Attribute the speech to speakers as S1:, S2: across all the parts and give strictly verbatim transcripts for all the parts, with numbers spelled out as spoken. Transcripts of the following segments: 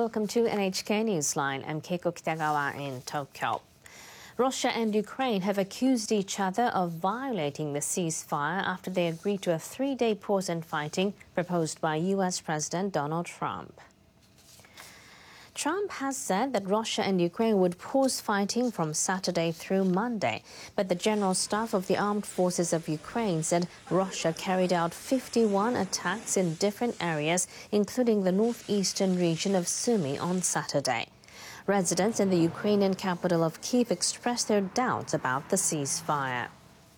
S1: welcome to N H K Newsline. I'm Keiko Kitagawa in Tokyo. Russia and Ukraine have accused each other of violating the ceasefire after they agreed to a three-day pause in fighting proposed by U S President Donald Trump. Trump has said that Russia and Ukraine would pause fighting from Saturday through Monday, but the General Staff of the Armed Forces of Ukraine said Russia carried out fifty-one attacks in different areas, including the northeastern region of Sumy on Saturday. Residents in the Ukrainian capital of Kyiv expressed their doubts about the ceasefire.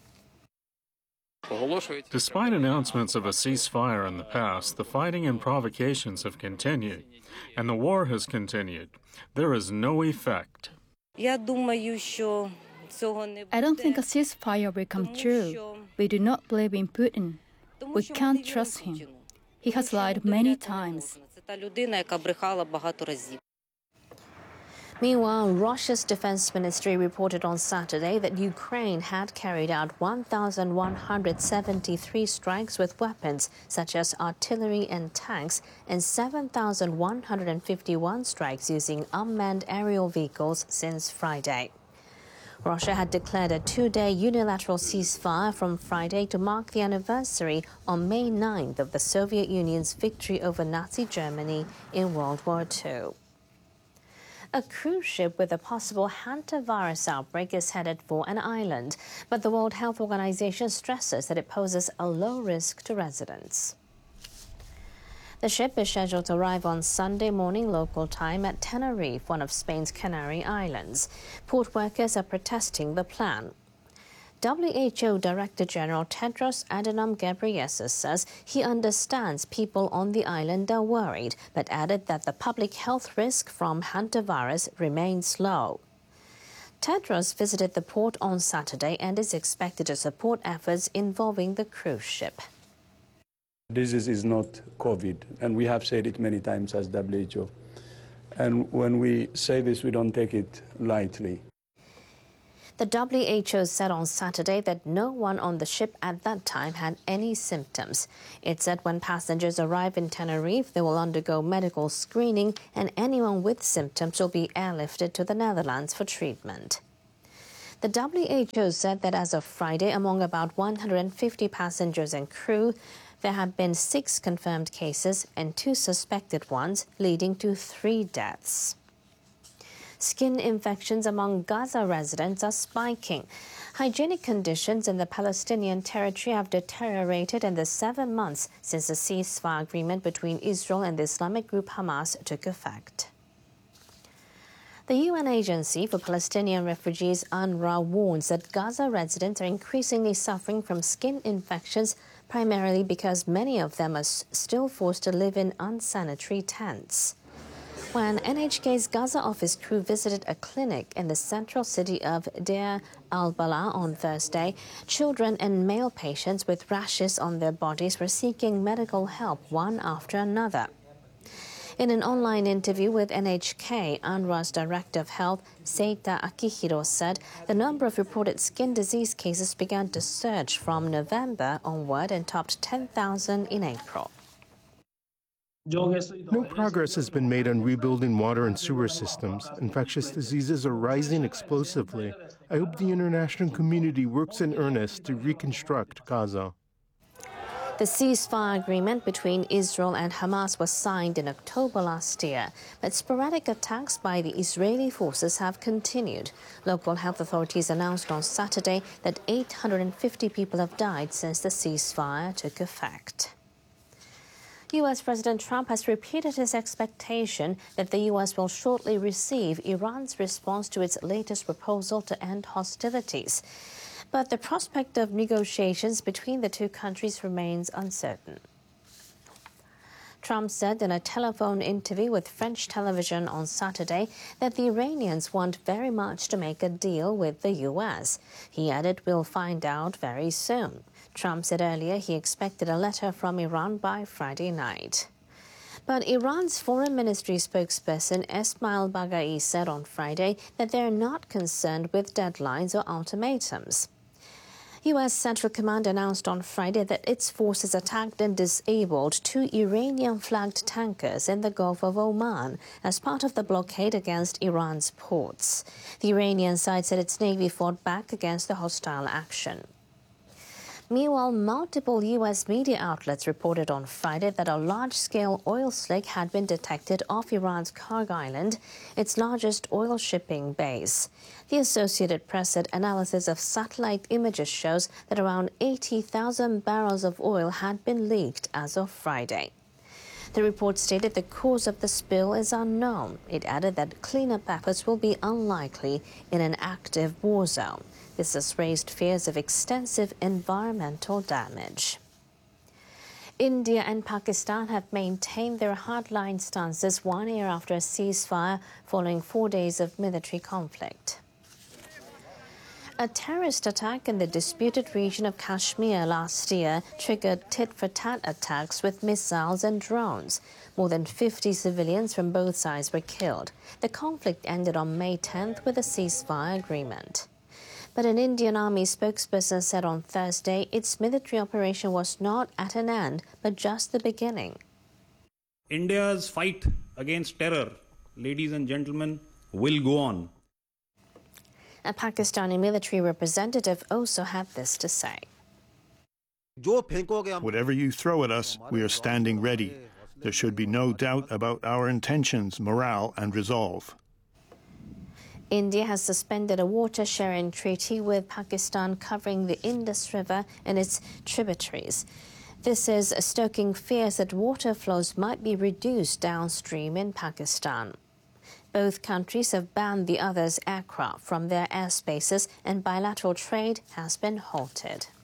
S2: Despite announcements of a ceasefire in the past, the fighting and provocations have continued, and the war has continued. There is no effect.
S3: I don't think a ceasefire will come true. We do not believe in Putin. We can't trust him. He has lied many times.
S1: Meanwhile, Russia's defense ministry reported on Saturday that Ukraine had carried out one thousand one hundred seventy-three strikes with weapons such as artillery and tanks and seven thousand one hundred fifty-one strikes using unmanned aerial vehicles since Friday. Russia had declared a two-day unilateral ceasefire from Friday to mark the anniversary on May ninth of the Soviet Union's victory over Nazi Germany in World War Two. A cruise ship with a possible hantavirus outbreak is headed for an island, but the World Health Organization stresses that it poses a low risk to residents. The ship is scheduled to arrive on Sunday morning local time at Tenerife, one of Spain's Canary Islands. Port workers are protesting the plan. W H O Director General Tedros Adhanom Ghebreyesus says he understands people on the island are worried, but added that the public health risk from hantavirus remains low. Tedros visited the port on Saturday and is expected to support efforts involving the cruise ship.
S4: This is not COVID, and we have said it many times as W H O. And when we say this, we don't take it lightly.
S1: The W H O said on Saturday that no one on the ship at that time had any symptoms. It said when passengers arrive in Tenerife, they will undergo medical screening and anyone with symptoms will be airlifted to the Netherlands for treatment. The W H O said that as of Friday, among about one hundred fifty passengers and crew, there have been six confirmed cases and two suspected ones, leading to three deaths. Skin infections among Gaza residents are spiking. Hygienic conditions in the Palestinian territory have deteriorated in the seven months since the ceasefire agreement between Israel and the Islamic group Hamas took effect. The U N Agency for Palestinian Refugees, UNRWA, warns that Gaza residents are increasingly suffering from skin infections, primarily because many of them are still forced to live in unsanitary tents. When N H K's Gaza office crew visited a clinic in the central city of Deir al-Balah on Thursday, children and male patients with rashes on their bodies were seeking medical help one after another. In an online interview with N H K, UNRWA's Director of Health, Seita Akihiro, said the number of reported skin disease cases began to surge from November onward and topped ten thousand in April.
S5: No progress has been made on rebuilding water and sewer systems. Infectious diseases are rising explosively. I hope the international community works in earnest to reconstruct Gaza.
S1: The ceasefire agreement between Israel and Hamas was signed in October last year, but sporadic attacks by the Israeli forces have continued. Local health authorities announced on Saturday that eight hundred fifty people have died since the ceasefire took effect. U S President Trump has repeated his expectation that the U S will shortly receive Iran's response to its latest proposal to end hostilities. But the prospect of negotiations between the two countries remains uncertain. Trump said in a telephone interview with French television on Saturday that the Iranians want very much to make a deal with the U S. He added, "We'll find out very soon." Trump said earlier he expected a letter from Iran by Friday night. But Iran's foreign ministry spokesperson Esmail Baghai said on Friday that they're not concerned with deadlines or ultimatums. U S Central Command announced on Friday that its forces attacked and disabled two Iranian-flagged tankers in the Gulf of Oman as part of the blockade against Iran's ports. The Iranian side said its navy fought back against the hostile action. Meanwhile, multiple U S media outlets reported on Friday that a large-scale oil slick had been detected off Iran's Karg Island, its largest oil shipping base. The Associated Press said analysis of satellite images shows that around eighty thousand barrels of oil had been leaked as of Friday. The report stated the cause of the spill is unknown. It added that cleanup efforts will be unlikely in an active war zone. This has raised fears of extensive environmental damage. India and Pakistan have maintained their hardline stances one year after a ceasefire following four days of military conflict. A terrorist attack in the disputed region of Kashmir last year triggered tit-for-tat attacks with missiles and drones. More than fifty civilians from both sides were killed. The conflict ended on May tenth with a ceasefire agreement. But an Indian Army spokesperson said on Thursday its military operation was not at an end, but just the beginning.
S6: India's fight against terror, ladies and gentlemen, will go on.
S1: A Pakistani military representative also had this to say.
S7: Whatever you throw at us, we are standing ready. There should be no doubt about our intentions, morale, and resolve.
S1: India has suspended a water-sharing treaty with Pakistan covering the Indus River and its tributaries. This is stoking fears that water flows might be reduced downstream in Pakistan. Both countries have banned the other's aircraft from their airspaces, and bilateral trade has been halted.